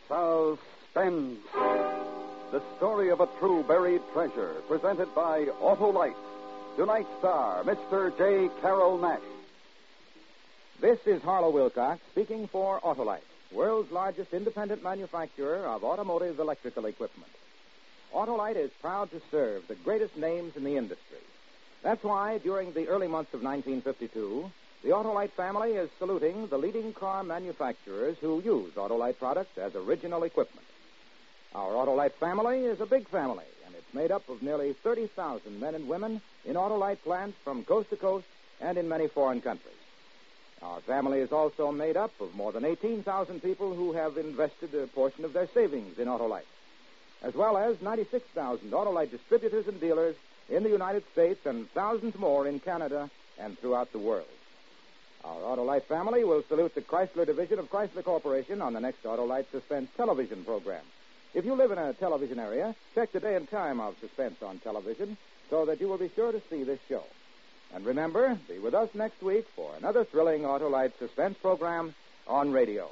Suspense. The story of a true buried treasure, presented by Autolite. Tonight's star, Mr. J. Carroll Nash. This is Harlow Wilcox speaking for Autolite, world's largest independent manufacturer of automotive electrical equipment. Autolite is proud to serve the greatest names in the industry. That's why, during the early months of 1952, the Autolite family is saluting the leading car manufacturers who use Autolite products as original equipment. Our Autolite family is a big family, and it's made up of nearly 30,000 men and women in Autolite plants from coast to coast and in many foreign countries. Our family is also made up of more than 18,000 people who have invested a portion of their savings in Autolite, as well as 96,000 Autolite distributors and dealers in the United States and thousands more in Canada and throughout the world. Our Autolite family will salute the Chrysler division of Chrysler Corporation on the next Autolite Suspense television program. If you live in a television area, check the day and time of Suspense on television so that you will be sure to see this show. And remember, be with us next week for another thrilling Autolite Suspense program on radio.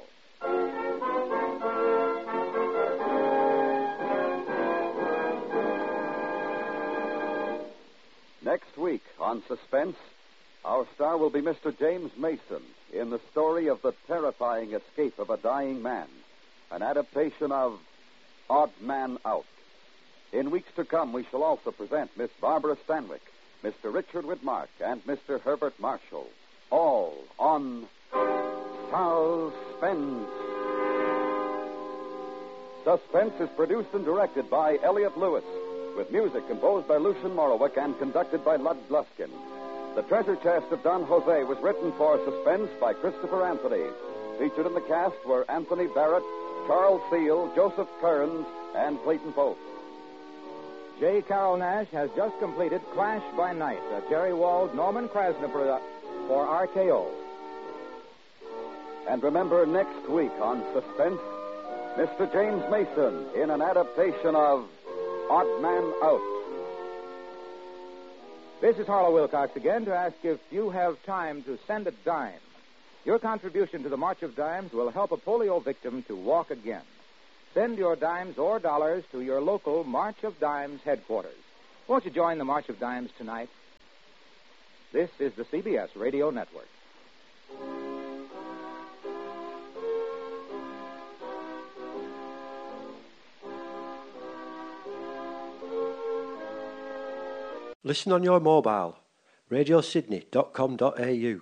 Next week on Suspense, our star will be Mr. James Mason in the story of the terrifying escape of a dying man, an adaptation of Odd Man Out. In weeks to come, we shall also present Miss Barbara Stanwyck, Mr. Richard Whitmark, and Mr. Herbert Marshall, all on Suspense. Suspense is produced and directed by Elliott Lewis, with music composed by Lucien Morawick and conducted by Lud Gluskin. The Treasure Chest of Don Jose was written for Suspense by Christopher Anthony. Featured in the cast were Anthony Barrett, Charles Seal, Joseph Kearns, and Clayton Pope. J. Carroll Nash has just completed Clash by Night, a Jerry Wald, Norman Krasner for RKO. And remember, next week on Suspense, Mr. James Mason in an adaptation of Odd Man Out. This is Harlow Wilcox again to ask if you have time to send a dime. Your contribution to the March of Dimes will help a polio victim to walk again. Send your dimes or dollars to your local March of Dimes headquarters. Won't you join the March of Dimes tonight? This is the CBS Radio Network. Listen on your mobile. radiosydney.com.au.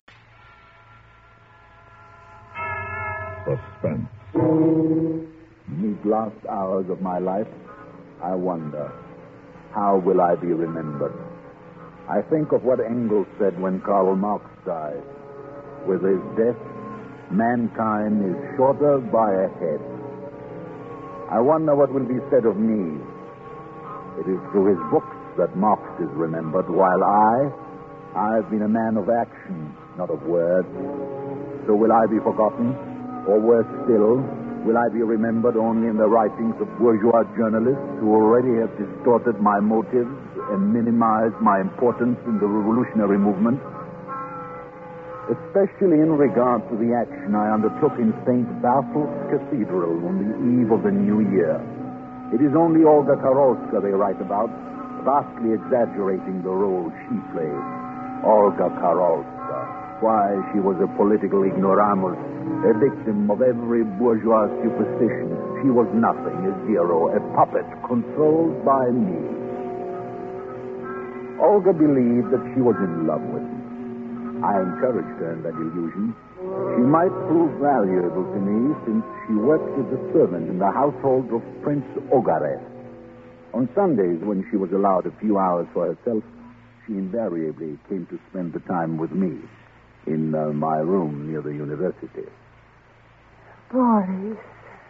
Suspense. In these last hours of my life, I wonder, how will I be remembered? I think of what Engels said when Karl Marx died. With his death, mankind is shorter by a head. I wonder what will be said of me. It is through his books that Marx is remembered, while I've been a man of action, not of words. So will I be forgotten? Or worse still, will I be remembered only in the writings of bourgeois journalists who already have distorted my motives and minimized my importance in the revolutionary movement? Especially in regard to the action I undertook in St. Basil's Cathedral on the eve of the New Year. It is only Olga Karolska they write about, vastly exaggerating the role she played. Olga Karolska. Why, she was a political ignoramus, a victim of every bourgeois superstition. She was nothing, a zero, a puppet controlled by me. Olga believed that she was in love with me. I encouraged her in that illusion. She might prove valuable to me since she worked as a servant in the household of Prince Ogarev. On Sundays, when she was allowed a few hours for herself, she invariably came to spend the time with me in my room near the university. Boris,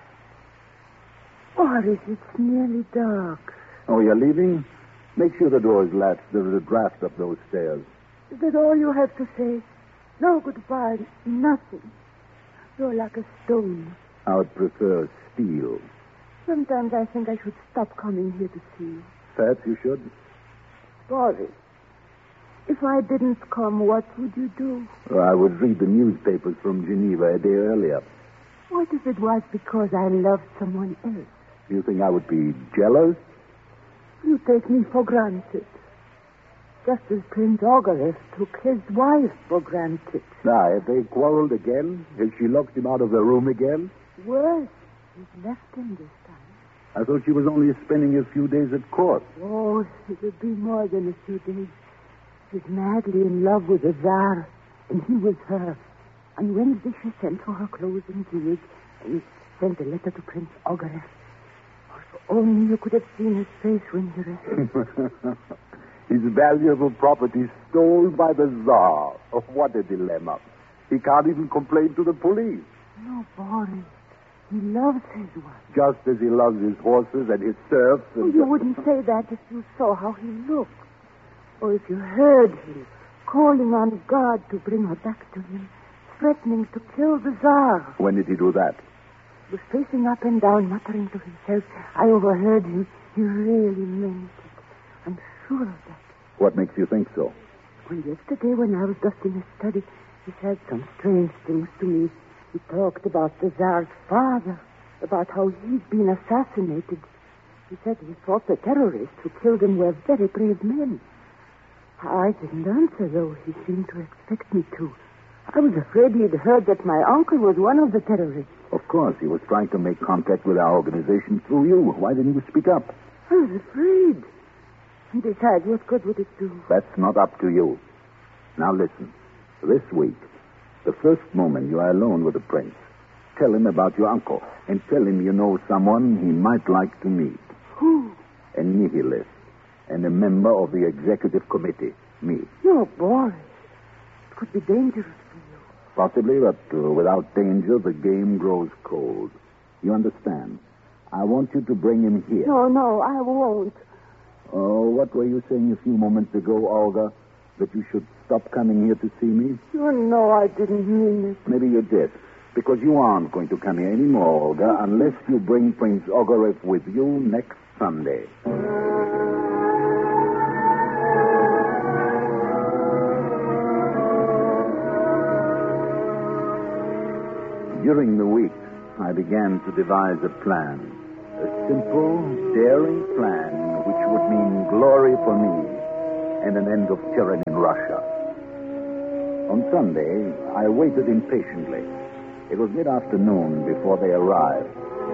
it's nearly dark. Oh, you're leaving? Make sure the door is latched. There is a draft up those stairs. Is that all you have to say? No goodbye, nothing. You're like a stone. I would prefer steel. Sometimes I think I should stop coming here to see you. Perhaps you should. Boris, if I didn't come, what would you do? I would read the newspapers from Geneva a day earlier. What if it was because I loved someone else? You think I would be jealous? You take me for granted. Just as Prince Ogareth took his wife for granted. Now, have they quarreled again? Has she locked him out of the room again? Worse, he's left him this time. I thought she was only spending a few days at court. Oh, it would be more than a few days. She's madly in love with the Tsar, and he with her. On Wednesday, she sent for her clothes and jewels, and sent a letter to Prince Ogareth. Oh, if only you could have seen his face when he read it. His valuable property stolen by the Tsar. Oh, what a dilemma. He can't even complain to the police. No, Boris. He loves his wife. Just as he loves his horses and his serfs. And... Oh, you wouldn't say that if you saw how he looked. Or if you heard him calling on God to bring her back to him, threatening to kill the Tsar. When did he do that? He was pacing up and down, muttering to himself. I overheard him. He really meant it. I'm sure of that. What makes you think so? Well, yesterday when I was dusting his study, he said some strange things to me. He talked about the Tsar's father, about how he'd been assassinated. He said he thought the terrorists who killed him were very brave men. I didn't answer, though he seemed to expect me to. I was afraid he'd heard that my uncle was one of the terrorists. Of course, he was trying to make contact with our organization through you. Why didn't you speak up? I was afraid. And besides, what good would it do? That's not up to you. Now listen. This week, the first moment you are alone with the prince, tell him about your uncle and tell him you know someone he might like to meet. Who? A nihilist and a member of the executive committee, me. No, Boris. It could be dangerous for you. Possibly, but without danger, the game grows cold. You understand? I want you to bring him here. No, I won't. Oh, what were you saying a few moments ago, Olga? That you should stop coming here to see me? You know I didn't mean it. Maybe you did. Because you aren't going to come here anymore, Olga, unless you bring Prince Ogareth with you next Sunday. During the week, I began to devise a plan. A simple, daring plan which would mean glory for me and an end of tyranny in Russia. On Sunday, I waited impatiently. It was mid-afternoon before they arrived.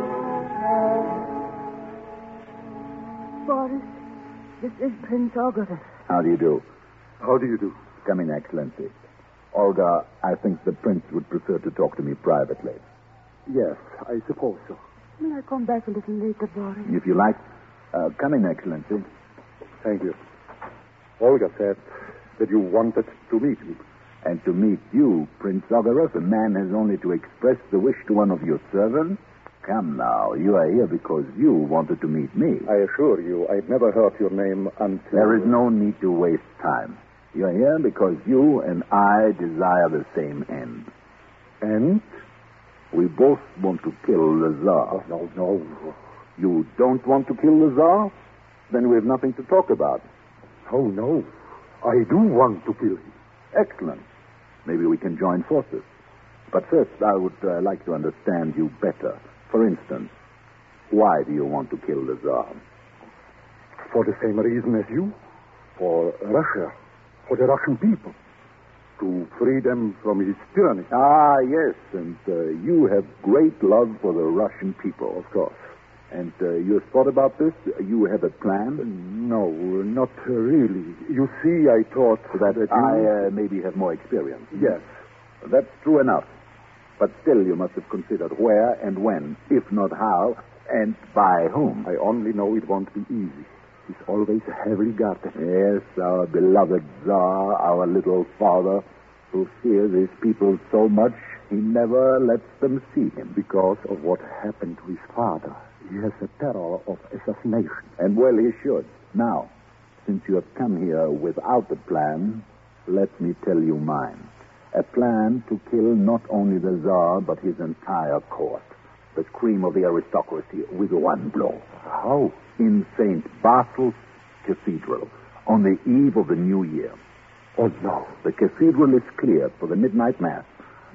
Boris, this is Prince Ogareth. How do you do? How do you do? Come in, Excellency. Olga, I think the prince would prefer to talk to me privately. Yes, I suppose so. May I come back a little later, Boris? If you like. Come in, Excellency. Thank you. Olga said that you wanted to meet me. And to meet you, Prince Ogareth, a man has only to express the wish to one of your servants. Come now, you are here because you wanted to meet me. I assure you, I'd never heard your name until... There is no need to waste time. You are here because you and I desire the same end. And? We both want to kill the Tsar. Oh, no. You don't want to kill the Tsar? Then we have nothing to talk about. Oh, no. I do want to kill him. Excellent. Maybe we can join forces. But first, I would like to understand you better. For instance, why do you want to kill the Tsar? For the same reason as you. For Russia. For the Russian people. To free them from his tyranny. Ah, yes. And you have great love for the Russian people. Of course. And you have thought about this? You have a plan? No, not really. You see, I thought that you... I maybe have more experience. Yes. That's true enough. But still, you must have considered where and when, if not how, and by whom. I only know it won't be easy. He's always heavily guarded. Yes, our beloved Tsar, our little father, who fears his people so much he never lets them see him. Because of what happened to his father. He has a terror of assassination. And well, he should. Now, since you have come here without a plan, let me tell you mine. A plan to kill not only the Tsar, but his entire court. The cream of the aristocracy with one blow. How? In St. Barthol's Cathedral, on the eve of the New Year. Oh, no. The cathedral is cleared for the midnight mass.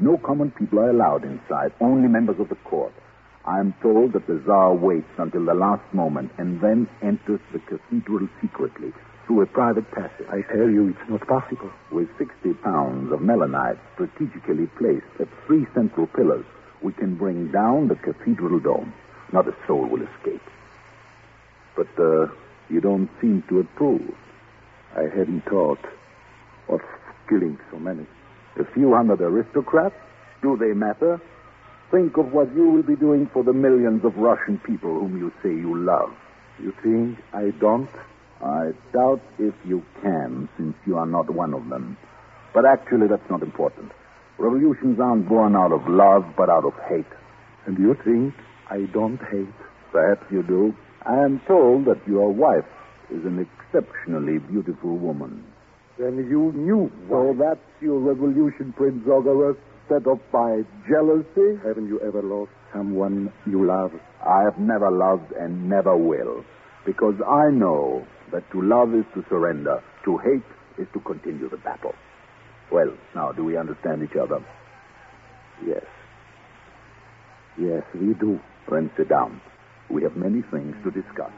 No common people are allowed inside, only members of the court. I am told that the Tsar waits until the last moment and then enters the cathedral secretly through a private passage. I tell you, it's not possible. With 60 pounds of melanite strategically placed at 3 central pillars, we can bring down the cathedral dome. Not a soul will escape. But you don't seem to approve. I hadn't thought of killing so many. A few hundred aristocrats? Do they matter? Think of what you will be doing for the millions of Russian people whom you say you love. You think I don't? I doubt if you can, since you are not one of them. But actually, that's not important. Revolutions aren't born out of love, but out of hate. And you think I don't hate? Perhaps you do. I am told that your wife is an exceptionally beautiful woman. Then you knew So why. that's your revolution, Prince Ogarov, set up by jealousy? Haven't you ever lost someone you love? I have never loved and never will, because I know that to love is to surrender, to hate is to continue the battle. Well, now, do we understand each other? Yes. Yes, we do. Then sit down. We have many things to discuss.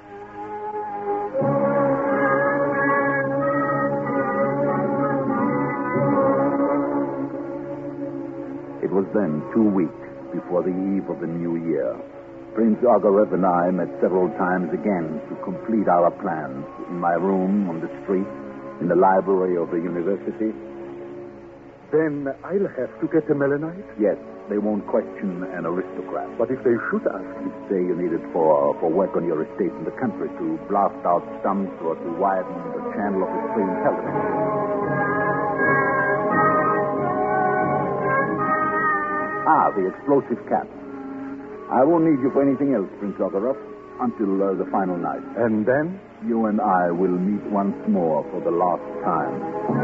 It was then 2 weeks before the eve of the new year. Prince Ogarov and I met several times again to complete our plans in my room, on the street, in the library of the university. Then I'll have to get the melanite? Yes, they won't question an aristocrat. But if they should ask me, Say you need it for work on your estate in the country, to blast out stumps or to widen the channel of the stream telephone. The explosive cap. I won't need you for anything else, Prince Ogarov, until the final night. and then? You and I will meet once more for the last time.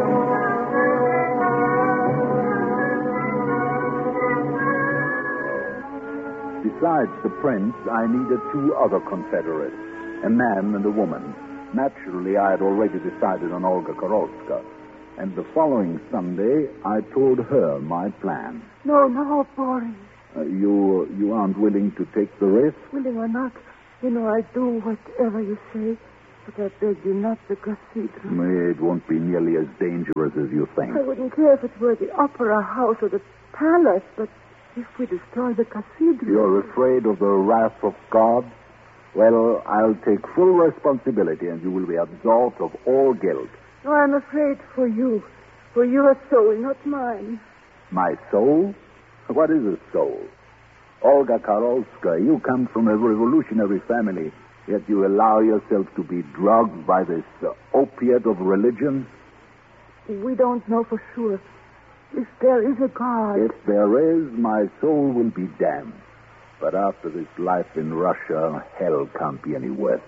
Besides the prince, I needed 2 other confederates, a man and a woman. Naturally, I had already decided on Olga Karolska. And the following Sunday, I told her my plan. No, Boris. You aren't willing to take the risk? Willing or not, I'll do whatever you say. But I beg you not the cathedral. It won't be nearly as dangerous as you think. I wouldn't care if it were the opera house or the palace, but if we destroy the cathedral... You're afraid of the wrath of God? Well, I'll take full responsibility, and you will be absolved of all guilt. No, I'm afraid for you. For your soul, not mine. My soul? What is a soul? Olga Karolska, you come from a revolutionary family, yet you allow yourself to be drugged by this opiate of religion? We don't know for sure. If there is a God... If there is, my soul will be damned. But after this life in Russia, hell can't be any worse.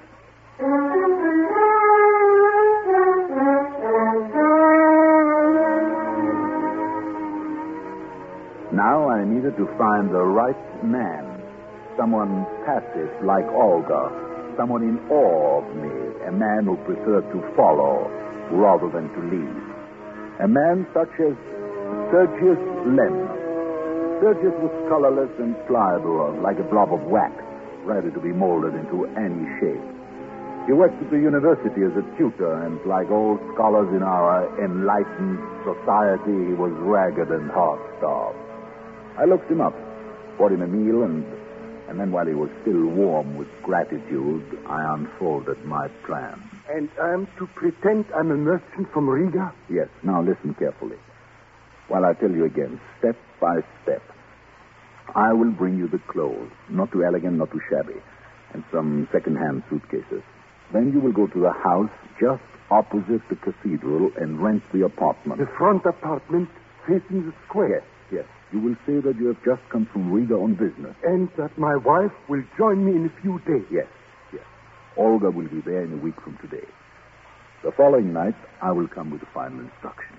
Now I needed to find the right man. Someone passive like Olga. Someone in awe of me. A man who preferred to follow rather than to lead. A man such as Sergius Lem. Sergius was colorless and pliable, like a blob of wax, ready to be molded into any shape. He worked at the university as a tutor, and like all scholars in our enlightened society, he was ragged and half-starved. I looked him up, bought him a meal, and then while he was still warm with gratitude, I unfolded my plan. And I'm to pretend I'm a merchant from Riga? Yes, now listen carefully. While I tell you again, step by step. I will bring you the clothes, not too elegant, not too shabby, and some second-hand suitcases. Then you will go to the house just opposite the cathedral and rent the apartment. The front apartment facing the square. Yes. You will say that you have just come from Riga on business. And that my wife will join me in a few days. Yes. Olga will be there in a week from today. The following night, I will come with the final instructions.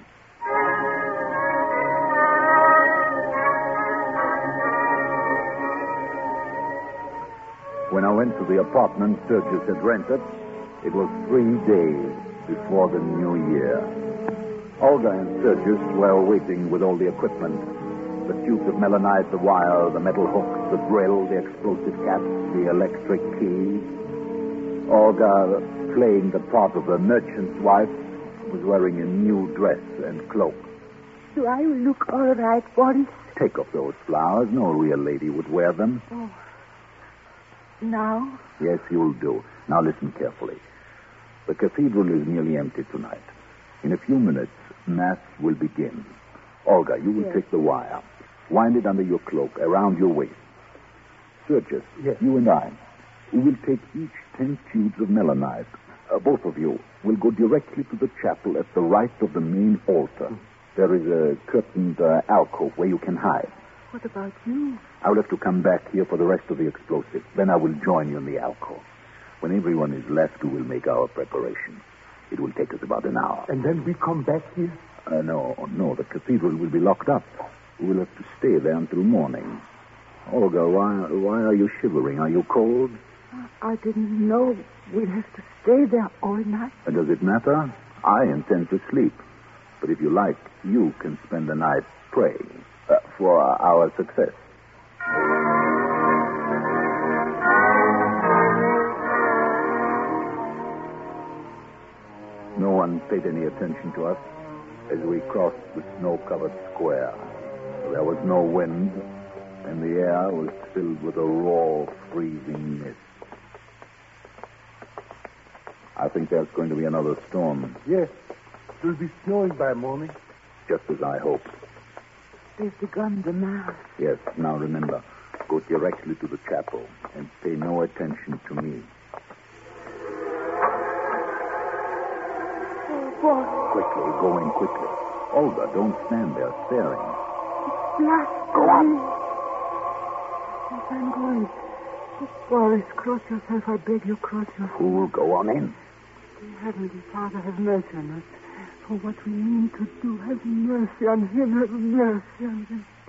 When I went to the apartment Sergius had rented, it was 3 days before the new year. Olga and Sergius were waiting with all the equipment. The tubes of melanite, the wire, the metal hooks, the drill, the explosive caps, the electric key. Olga, playing the part of a merchant's wife, was wearing a new dress and cloak. Do I look all right, Boris? Take off those flowers. No real lady would wear them. Oh. Now? Yes, you'll do. Now listen carefully. The cathedral is nearly empty tonight. In a few minutes, Mass will begin. Olga, you will take the wire. Wind it under your cloak, around your waist. Sergius, you and I, we will take each 10 tubes of melanite. Both of you will go directly to the chapel at the right of the main altar. There is a curtained alcove where you can hide. What about you? I will have to come back here for the rest of the explosives. Then I will join you in the alcove. When everyone is left, we will make our preparations. It will take us about an hour. And then we come back here? No. The cathedral will be locked up. We will have to stay there until morning. Olga, why are you shivering? Are you cold? I didn't know we'd have to stay there all night. Does it matter? I intend to sleep. But if you like, you can spend the night praying for our success. No one paid any attention to us as we crossed the snow-covered square. There was no wind, and the air was filled with a raw, freezing mist. I think there's going to be another storm. Yes. It will be snowing by morning. Just as I hoped. They've begun the Mass. Yes, now remember, go directly to the chapel and pay no attention to me. Oh, boy. Quickly, go in quickly. Olga, don't stand there staring. Black. Go on. Yes, I'm going. Oh, Boris, cross yourself. I beg you, cross yourself. Fool, go on in. Dear Heavenly Father, have mercy on us. For what we mean to do, have mercy on him, have mercy on him.